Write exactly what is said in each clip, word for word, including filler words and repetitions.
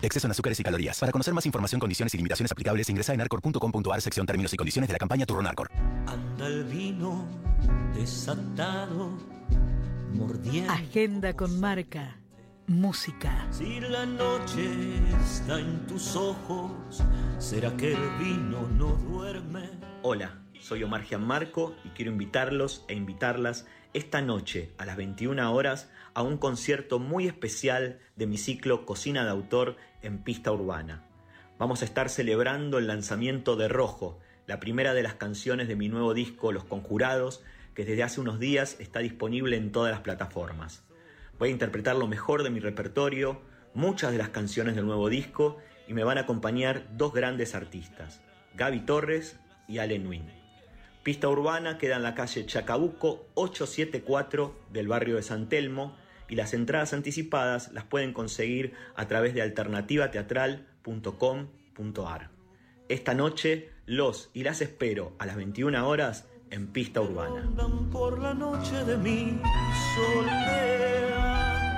exceso en azúcares y calorías. Para conocer más información, condiciones y limitaciones aplicables, ingresa en arcor punto com punto ar, sección términos y condiciones de la campaña Turrón Arcor. Anda el vino desatado, mordiendo. Agenda con marca. Música. Si la noche está en tus ojos, ¿será que el vino no duerme? Hola, soy Omar Gianmarco y quiero invitarlos e invitarlas esta noche a las veintiuna horas a un concierto muy especial de mi ciclo Cocina de Autor en Pista Urbana. Vamos a estar celebrando el lanzamiento de Rojo, la primera de las canciones de mi nuevo disco Los Conjurados, que desde hace unos días está disponible en todas las plataformas. Voy a interpretar lo mejor de mi repertorio, muchas de las canciones del nuevo disco, y me van a acompañar dos grandes artistas, Gaby Torres y Ale Nuin. Pista Urbana queda en la calle Chacabuco ochocientos setenta y cuatro del barrio de San Telmo, y las entradas anticipadas las pueden conseguir a través de alternativa teatral punto com punto ar. Esta noche los y las espero a las veintiuna horas en Pista Urbana. Andan por la noche de mi soledad.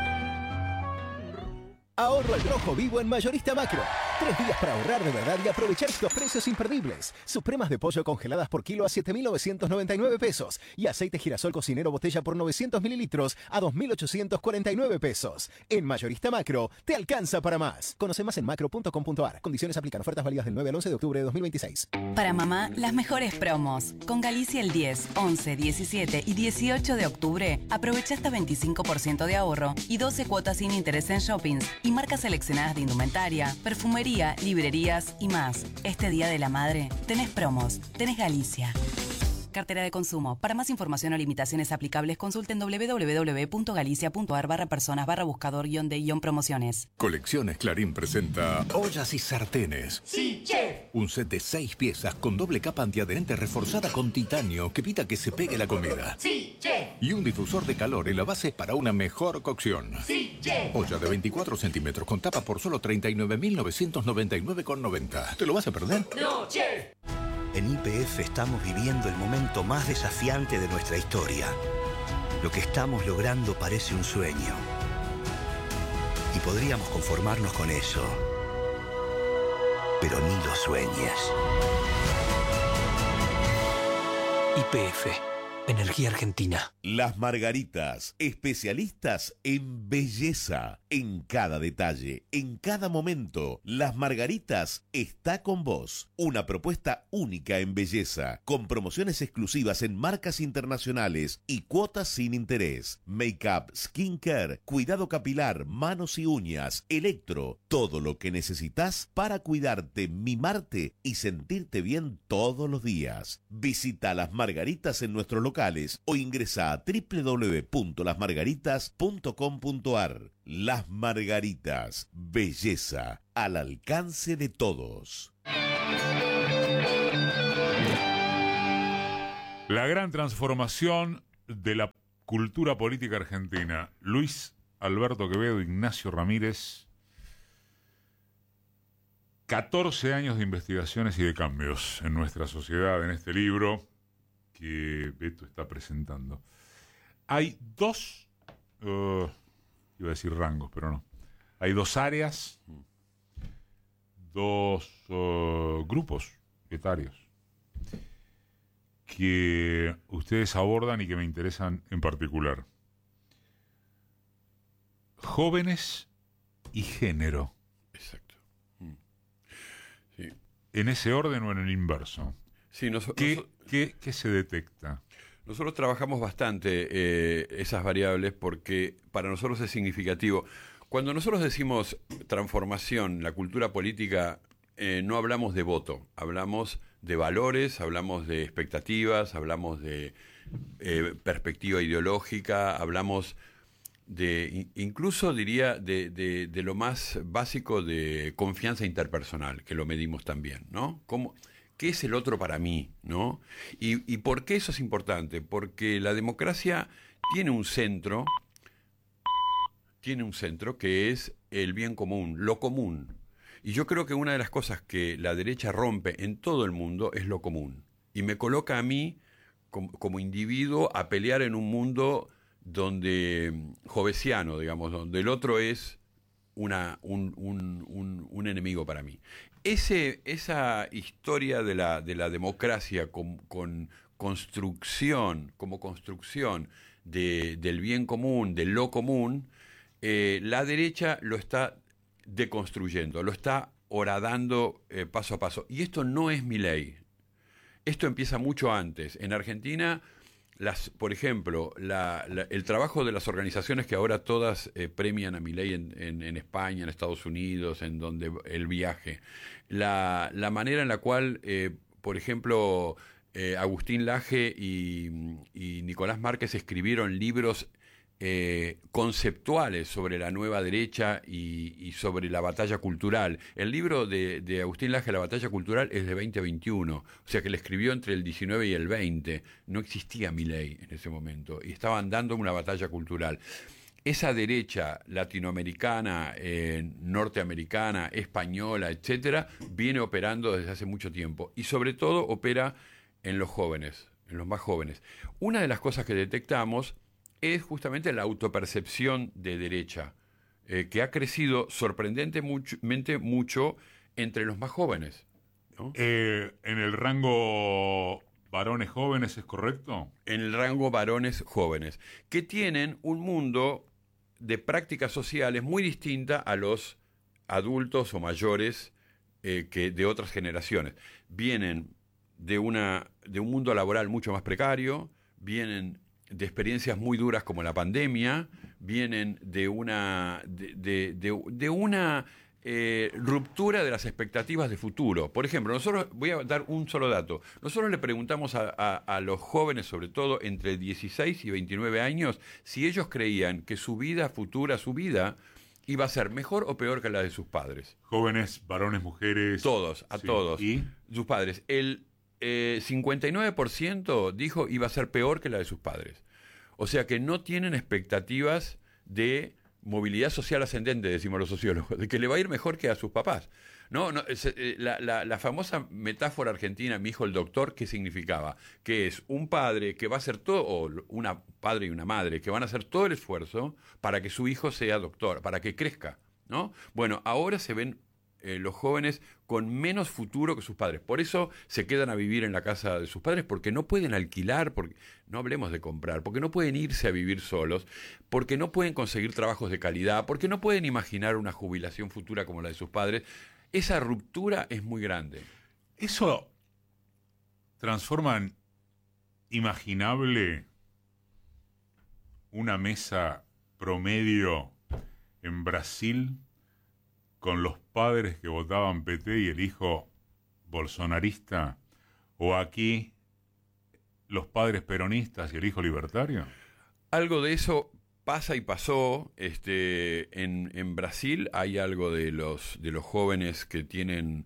Ahorro al rojo vivo en Mayorista Macro. Tres días para ahorrar de verdad y aprovechar estos precios imperdibles. Supremas de pollo congeladas por kilo a siete mil novecientos noventa y nueve pesos. Y aceite girasol cocinero botella por novecientos mililitros a dos mil ochocientos cuarenta y nueve pesos. En Mayorista Macro, te alcanza para más. Conoce más en macro punto com punto ar. Condiciones aplican. Ofertas válidas del nueve al once de octubre de dos mil veintiséis. Para mamá, las mejores promos. Con Galicia el diez, once, diecisiete y dieciocho de octubre, aprovecha hasta veinticinco por ciento de ahorro y doce cuotas sin interés en shoppings y marcas seleccionadas de indumentaria, perfumería, librerías y más. Este Día de la Madre, tenés promos, tenés Galicia. Cartera de consumo. Para más información o limitaciones aplicables, consulten doble u doble u doble u punto galicia punto ar barra personas barra buscador guión de guión promociones. Colecciones Clarín presenta ollas y sartenes. ¡Sí, chef! Un set de seis piezas con doble capa antiadherente reforzada con titanio que evita que se pegue la comida. ¡Sí, chef! Y un difusor de calor en la base para una mejor cocción. ¡Sí, chef! Olla de veinticuatro centímetros con tapa por solo treinta y nueve mil novecientos noventa y nueve con noventa. ¿Te lo vas a perder? ¡No, chef! En Y P F estamos viviendo el momento más desafiante de nuestra historia. Lo que estamos logrando parece un sueño. Y podríamos conformarnos con eso. Pero ni lo sueñes. Y P F. Energía Argentina. Las Margaritas, especialistas en belleza, en cada detalle, en cada momento. Las Margaritas está con vos. Una propuesta única en belleza, con promociones exclusivas en marcas internacionales y cuotas sin interés. Make-up, skincare, cuidado capilar, manos y uñas, electro, todo lo que necesitas para cuidarte, mimarte y sentirte bien todos los días. Visita Las Margaritas en nuestro local o ingresa a doble u doble u doble u punto las margaritas punto com punto ar. Las Margaritas, belleza al alcance de todos. La gran transformación de la cultura política argentina. Luis Alberto Quevedo, Ignacio Ramírez. catorce años de investigaciones y de cambios en nuestra sociedad en este libro que Beto está presentando. Hay dos, uh, iba a decir rangos, pero no. Hay dos áreas, dos uh, grupos etarios que ustedes abordan y que me interesan en particular. Jóvenes y género. Exacto. Mm. Sí. ¿En ese orden o en el inverso? Sí, nos, ¿Qué, nos, ¿qué, ¿Qué se detecta? Nosotros trabajamos bastante eh, esas variables porque para nosotros es significativo. Cuando nosotros decimos transformación, la cultura política, eh, no hablamos de voto, hablamos de valores, hablamos de expectativas, hablamos de eh, perspectiva ideológica, hablamos de, incluso diría, de, de, de lo más básico de confianza interpersonal, que lo medimos también, ¿no? ¿Cómo...? ¿Qué es el otro para mí? ¿No? ¿Y, y por qué eso es importante? Porque la democracia tiene un centro, tiene un centro que es el bien común, lo común. Y yo creo que una de las cosas que la derecha rompe en todo el mundo es lo común. Y me coloca a mí, como, como individuo, a pelear en un mundo donde, jovesiano, digamos, donde el otro es una, un, un, un, un enemigo para mí. Ese, esa historia de la, de la democracia con, con construcción, como construcción de, del bien común, de lo común, eh, la derecha lo está deconstruyendo, lo está horadando eh, paso a paso. Y esto no es Milei. Esto empieza mucho antes. En Argentina, las, por ejemplo, la, la, el trabajo de las organizaciones que ahora todas eh, premian a Milei en, en, en España, en Estados Unidos, en donde el viaje, la, la manera en la cual, eh, por ejemplo, eh, Agustín Laje y, y Nicolás Márquez escribieron libros Eh, conceptuales sobre la nueva derecha y, y sobre la batalla cultural. El libro de, de Agustín Laje, La batalla cultural, es de veinte veintiuno, o sea que le escribió entre el diecinueve y el veinte. No existía Milei en ese momento y estaban dando una batalla cultural. Esa derecha latinoamericana, eh, norteamericana, española, etcétera, viene operando desde hace mucho tiempo y sobre todo opera en los jóvenes, en los más jóvenes. Una de las cosas que detectamos es justamente la autopercepción de derecha, eh, que ha crecido sorprendentemente mucho entre los más jóvenes, ¿no? Eh, ¿En el rango varones jóvenes es correcto? En el rango varones jóvenes, que tienen un mundo de prácticas sociales muy distinta a los adultos o mayores eh, que de otras generaciones. Vienen de, una, de un mundo laboral mucho más precario, vienen de experiencias muy duras como la pandemia, vienen de una de, de, de, de una eh, ruptura de las expectativas de futuro. Por ejemplo, nosotros, voy a dar un solo dato, nosotros le preguntamos a, a, a los jóvenes, sobre todo entre dieciséis y veintinueve años, si ellos creían que su vida futura, su vida, iba a ser mejor o peor que la de sus padres. Jóvenes, varones, mujeres. Todos, a sí. todos. ¿Y? Sus padres. El Eh, cincuenta y nueve por ciento dijo iba a ser peor que la de sus padres. O sea que no tienen expectativas de movilidad social ascendente, decimos los sociólogos, de que le va a ir mejor que a sus papás. No, no es, eh, la, la, la famosa metáfora argentina, mi hijo el doctor, ¿qué significaba? Que es un padre que va a hacer todo, o una padre y una madre, que van a hacer todo el esfuerzo para que su hijo sea doctor, para que crezca, ¿no? Bueno, ahora se ven Eh, los jóvenes con menos futuro que sus padres. Por eso se quedan a vivir en la casa de sus padres, porque no pueden alquilar, porque no hablemos de comprar, porque no pueden irse a vivir solos, porque no pueden conseguir trabajos de calidad, porque no pueden imaginar una jubilación futura como la de sus padres. Esa ruptura es muy grande. Eso transforma en imaginable una mesa promedio en Brasil con los padres que votaban P T y el hijo bolsonarista, o aquí los padres peronistas y el hijo libertario? Algo de eso pasa y pasó. Este, en, en Brasil hay algo de los, de los jóvenes que tienen,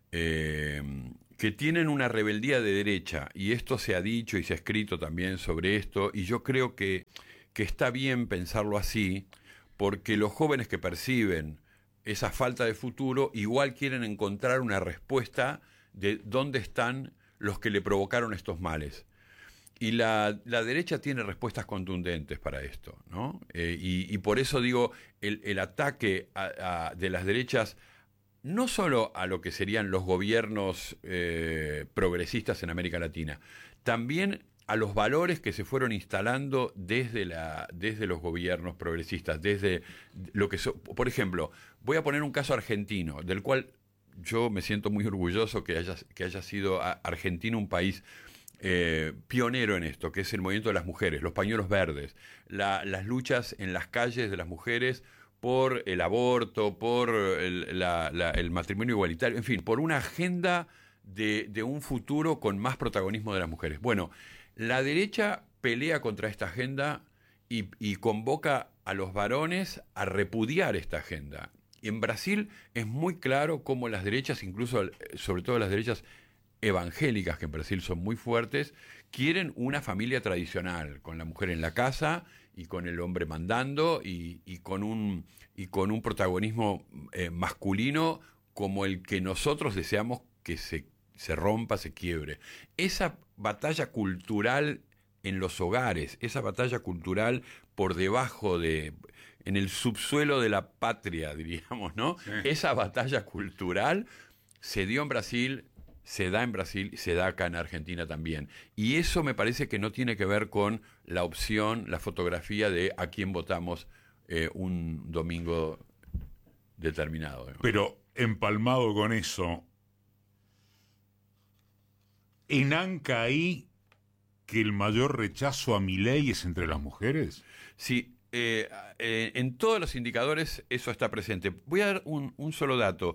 eh, que tienen una rebeldía de derecha, y esto se ha dicho y se ha escrito también sobre esto, y yo creo que, que está bien pensarlo así, porque los jóvenes que perciben esa falta de futuro igual quieren encontrar una respuesta de dónde están los que le provocaron estos males. Y la, la derecha tiene respuestas contundentes para esto, ¿no? Eh, y, y por eso digo, el, el ataque a, a, de las derechas, no solo a lo que serían los gobiernos eh, progresistas en América Latina, también a los valores que se fueron instalando desde, la, desde los gobiernos progresistas, desde lo que so, por ejemplo, voy a poner un caso argentino, del cual yo me siento muy orgulloso que haya, que haya sido Argentina un país eh, pionero en esto, que es el movimiento de las mujeres, los pañuelos verdes, la, las luchas en las calles de las mujeres por el aborto, por el, la, la, el matrimonio igualitario, en fin, por una agenda de, de un futuro con más protagonismo de las mujeres. Bueno, la derecha pelea contra esta agenda y, y convoca a los varones a repudiar esta agenda. Y en Brasil es muy claro cómo las derechas, incluso sobre todo las derechas evangélicas, que en Brasil son muy fuertes, quieren una familia tradicional, con la mujer en la casa y con el hombre mandando y, y, con, un, y con un protagonismo eh, masculino como el que nosotros deseamos que se, se rompa, se quiebre. Esa batalla cultural en los hogares, esa batalla cultural por debajo de en el subsuelo de la patria, diríamos, ¿no? Sí. Esa batalla cultural se dio en Brasil, se da en Brasil, se da acá en Argentina también. Y eso me parece que no tiene que ver con la opción, la fotografía de a quién votamos eh, un domingo determinado. ¿no? Pero empalmado con eso, ¿enanca ahí que el mayor rechazo a Milei es entre las mujeres? Sí, eh, eh, en todos los indicadores eso está presente. Voy a dar un, un solo dato.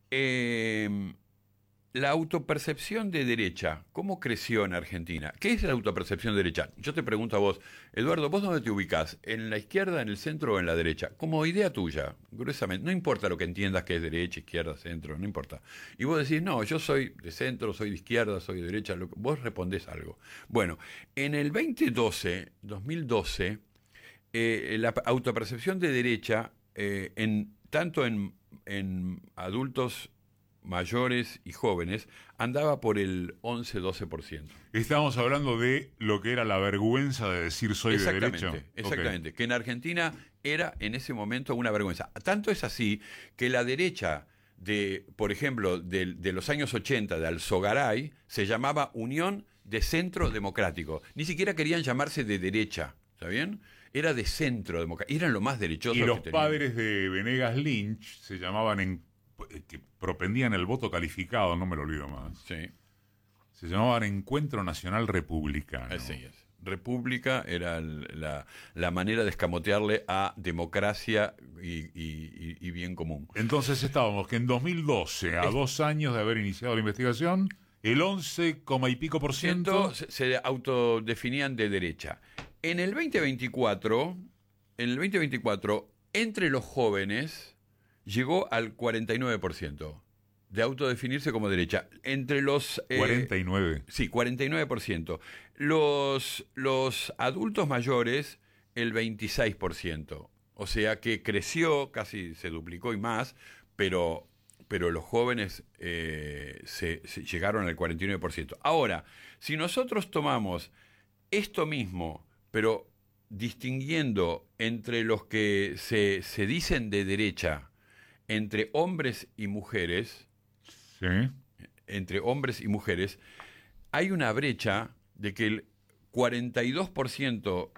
Eh, la autopercepción de derecha, ¿cómo creció en Argentina? ¿Qué es la autopercepción de derecha? Yo te pregunto a vos, Eduardo, ¿vos dónde te ubicás? ¿En la izquierda, en el centro o en la derecha? Como idea tuya, gruesamente. No importa lo que entiendas que es derecha, izquierda, centro, no importa. Y vos decís, no, yo soy de centro, soy de izquierda, soy de derecha. Lo que, vos respondés algo. Bueno, en el veinte doce, dos mil doce, eh, la autopercepción de derecha, eh, en, tanto en, en adultos mayores y jóvenes, andaba por el once doce por ciento. Estamos hablando de lo que era la vergüenza de decir soy de derecha. Exactamente, okay. Que en Argentina era en ese momento una vergüenza. Tanto es así que la derecha de, por ejemplo, de, de los años ochenta, de Alzogaray, se llamaba Unión de Centro Democrático. Ni siquiera querían llamarse de derecha, ¿está bien? Era de centro democrático. Eran lo más derechosos. Y los que padres de Venegas Lynch se llamaban en que propendían el voto calificado, no me lo olvido más. Sí. Se llamaban Encuentro Nacional Republicano. Así es. República era la, la manera de escamotearle a democracia y, y, y bien común. Entonces estábamos que en dos mil doce, a es, dos años de haber iniciado la investigación, el once coma y pico por ciento se, se autodefinían de derecha. En el veinte veinticuatro, en el veinte veinticuatro, entre los jóvenes llegó al cuarenta y nueve por ciento de autodefinirse como derecha. Entre los... Eh, cuarenta y nueve. Sí, cuarenta y nueve por ciento. Los, los adultos mayores, el veintiséis por ciento. O sea que creció, casi se duplicó y más, pero, pero los jóvenes eh, se, se llegaron al cuarenta y nueve por ciento. Ahora, si nosotros tomamos esto mismo, pero distinguiendo entre los que se, se dicen de derecha, entre hombres y mujeres, sí. entre hombres y mujeres, hay una brecha de que el cuarenta y dos por ciento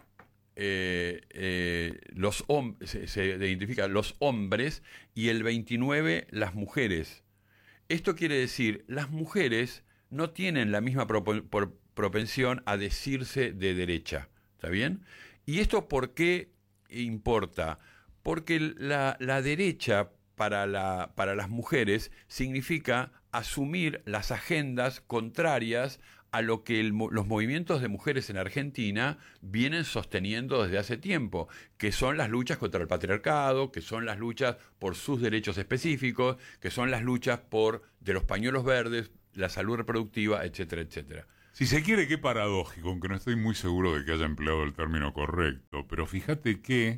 eh, eh, los hom- se, se identifica los hombres y el veintinueve por ciento las mujeres. Esto quiere decir, las mujeres no tienen la misma propo- por propensión a decirse de derecha, ¿está bien? ¿Y esto por qué importa? Porque la, la derecha para, la, para las mujeres significa asumir las agendas contrarias a lo que el, los movimientos de mujeres en Argentina vienen sosteniendo desde hace tiempo, que son las luchas contra el patriarcado, que son las luchas por sus derechos específicos, que son las luchas por de los pañuelos verdes, la salud reproductiva, etcétera, etcétera. Si se quiere, qué paradójico, aunque no estoy muy seguro de que haya empleado el término correcto, pero fíjate que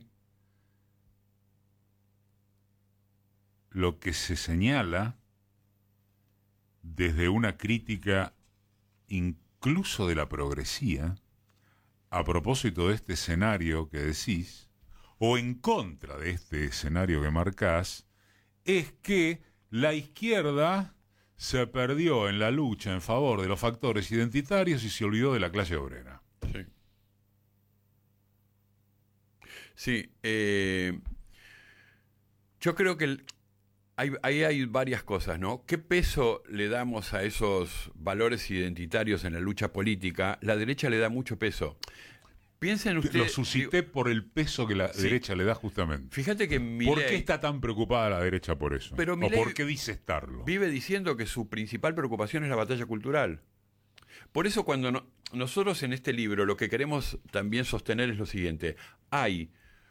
lo que se señala desde una crítica incluso de la progresía, a propósito de este escenario que decís, o en contra de este escenario que marcás, es que la izquierda se perdió en la lucha en favor de los factores identitarios y se olvidó de la clase obrera. Sí. Sí, eh, yo creo que el, hay, ahí hay varias cosas, ¿no? ¿Qué peso le damos a esos valores identitarios en la lucha política? La derecha le da mucho peso. Piensen ustedes... Lo suscité por el peso que la sí. derecha le da justamente. Fíjate que Milei... ¿Por qué está tan preocupada la derecha por eso? Pero ¿O Milei por qué dice estarlo? Vive diciendo que su principal preocupación es la batalla cultural. Por eso cuando no, nosotros en este libro lo que queremos también sostener es lo siguiente. Hay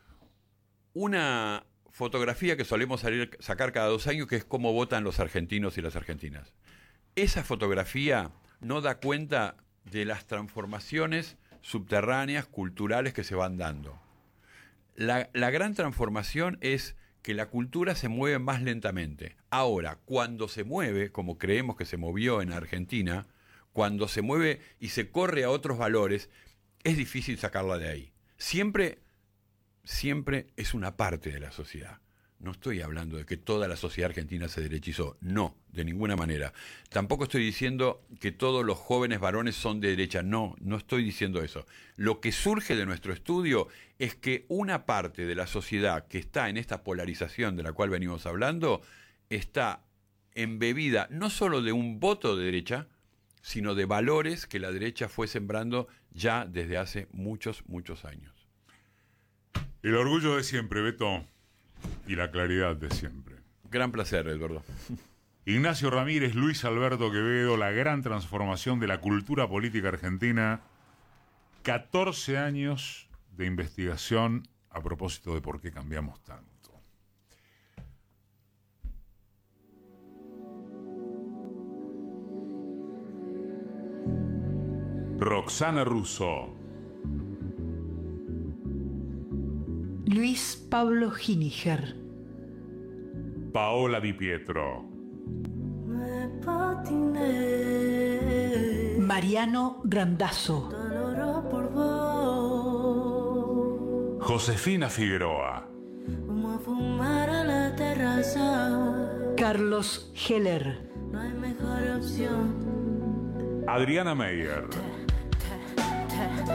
una fotografía que solemos salir, sacar cada dos años, que es cómo votan los argentinos y las argentinas. Esa fotografía no da cuenta de las transformaciones subterráneas, culturales que se van dando. La, la gran transformación es que la cultura se mueve más lentamente. Ahora, cuando se mueve, como creemos que se movió en Argentina, cuando se mueve y se corre a otros valores, es difícil sacarla de ahí. Siempre siempre es una parte de la sociedad. No estoy hablando de que toda la sociedad argentina se derechizó, no, de ninguna manera. Tampoco estoy diciendo que todos los jóvenes varones son de derecha, no, no estoy diciendo eso. Lo que surge de nuestro estudio es que una parte de la sociedad que está en esta polarización de la cual venimos hablando, está embebida no solo de un voto de derecha, sino de valores que la derecha fue sembrando ya desde hace muchos, muchos años. El orgullo de siempre, Beto. Y la claridad de siempre. Gran placer, Eduardo. Ignacio Ramírez, Luis Alberto Quevedo, la gran transformación de la cultura política argentina. catorce años de investigación a propósito de por qué cambiamos tanto. Roxana Russo. Luis Pablo Giniger. Paola Di Pietro. Mariano Randazzo. Josefina Figueroa. Carlos Heller. Adriana Meyer.